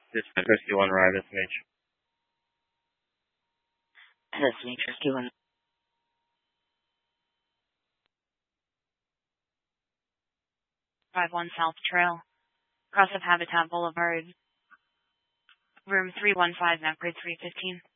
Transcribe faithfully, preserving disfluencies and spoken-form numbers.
This is Rescue one, Ryan, S M H. S M H Rescue one. five one South Trail, cross of Habitat Boulevard, room three one five, upgrade three fifteen.